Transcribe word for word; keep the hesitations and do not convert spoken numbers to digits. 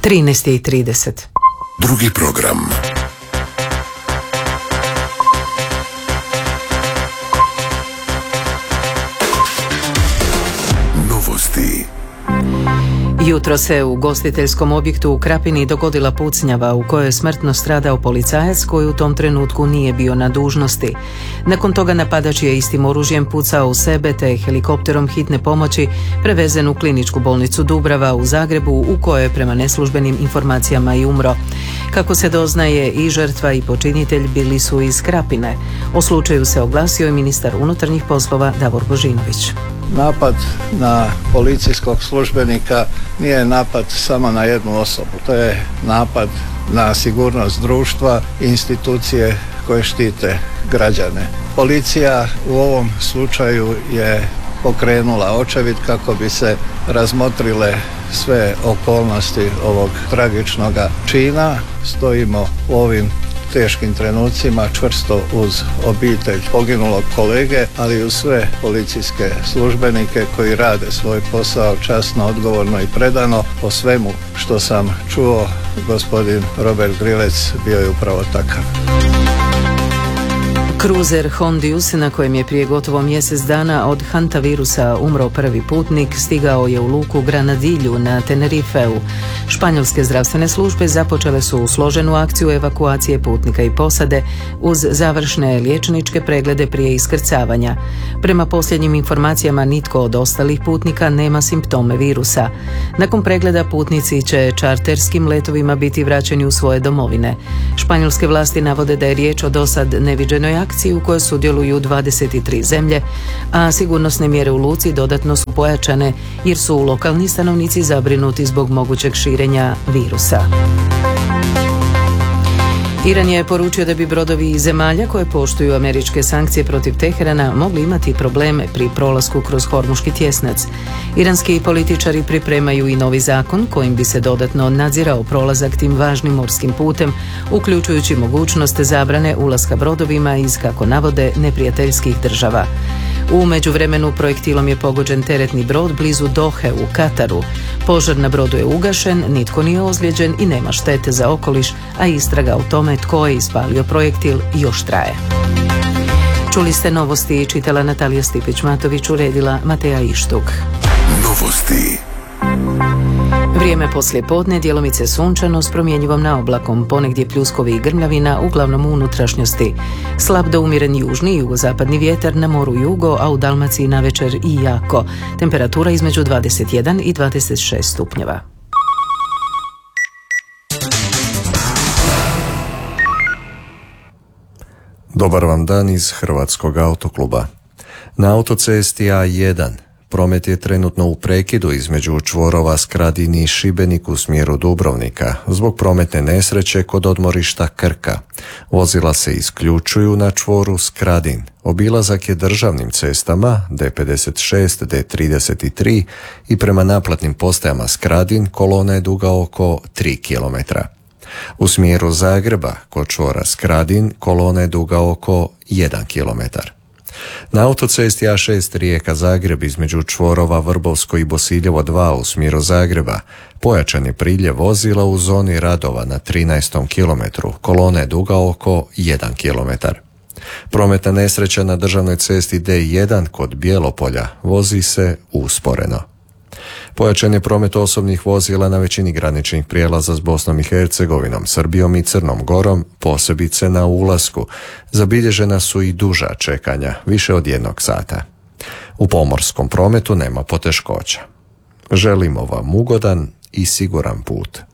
trinaest i trideset. Drugi program. Novosti. Jutro se u ugostiteljskom objektu u Krapini dogodila pucnjava u kojoj je smrtno stradao policajac koji u tom trenutku nije bio na dužnosti. Nakon toga napadač je istim oružjem pucao u sebe te je helikopterom hitne pomoći prevezen u kliničku bolnicu Dubrava u Zagrebu u kojoj je prema neslužbenim informacijama i umro. Kako se doznaje, i žrtva i počinitelj bili su iz Krapine. O slučaju se oglasio i ministar unutarnjih poslova Davor Božinović. Napad na policijskog službenika nije napad samo na jednu osobu, to je napad na sigurnost društva i institucije koje štite građane. Policija u ovom slučaju je pokrenula očevid kako bi se razmotrile sve okolnosti ovog tragičnog čina. Stojimo u ovim teškim trenucima čvrsto uz obitelj poginulog kolege, ali i uz sve policijske službenike koji rade svoj posao časno, odgovorno i predano. Po svemu što sam čuo, gospodin Robert Grilec bio je upravo takav. Kruzer Hondius, na kojem je prije gotovo mjesec dana od hantavirusa umro prvi putnik, stigao je u luku Granadilju na Tenerifeu. Španjolske zdravstvene službe započele su složenu akciju evakuacije putnika i posade uz završne liječničke preglede prije iskrcavanja. Prema posljednjim informacijama nitko od ostalih putnika nema simptome virusa. Nakon pregleda putnici će čarterskim letovima biti vraćeni u svoje domovine. Španjolske vlasti navode da je riječ o dosad neviđenoj akciji u kojoj sudjeluju dvadeset tri zemlje, a sigurnosne mjere u luci dodatno su pojačane jer su lokalni stanovnici zabrinuti zbog mogućeg širenja virusa. Iran je poručio da bi brodovi iz zemalja koje poštuju američke sankcije protiv Teherana mogli imati probleme pri prolasku kroz Hormuški tjesnac. Iranski političari pripremaju i novi zakon kojim bi se dodatno nadzirao prolazak tim važnim morskim putem, uključujući mogućnost zabrane ulaska brodovima iz, kako navode, neprijateljskih država. U međuvremenu projektilom je pogođen teretni brod blizu Dohe u Kataru. Požar na brodu je ugašen, nitko nije ozlijeđen i nema štete za okoliš, a istraga o tome tko je ispalio projektil još traje. Čuli ste novosti i čitala Natalija Stipić-Matović, uredila Mateja Ištuk. Novosti. Vrijeme poslije podne, djelomice sunčano s promjenjivom na oblakom, ponegdje pljuskovi i grmljavina, uglavnom u unutrašnjosti. Slab do umjeren južni i jugozapadni vjetar, na moru jugo, a u Dalmaciji navečer i jako. Temperatura između dvadeset jedan i dvadeset šest stupnjeva. Dobar vam dan iz Hrvatskog autokluba. Na autocesti A jedan promet je trenutno u prekidu između čvorova Skradin i Šibenik u smjeru Dubrovnika zbog prometne nesreće kod odmorišta Krka. Vozila se isključuju na čvoru Skradin. Obilazak je državnim cestama D pedeset šest, D trideset tri i prema naplatnim postajama Skradin kolona je duga oko tri kilometra. U smjeru Zagreba kod čvora Skradin kolona je duga oko jedan kilometar. Na autocesti A šest Rijeka-Zagreb između čvorova Vrbovsko i Bosiljevo dva u smjeru Zagreba pojačan je priljev vozila u zoni radova na trinaestom kilometru, kolona je duga oko jedan kilometar. Prometna nesreća na državnoj cesti D jedan kod Bjelopolja vozi se usporeno. Pojačan je promet osobnih vozila na većini graničnih prijelaza s Bosnom i Hercegovinom, Srbijom i Crnom Gorom, posebice na ulasku. Zabilježena su i duža čekanja, više od jednog sata. U pomorskom prometu nema poteškoća. Želimo vam ugodan i siguran put.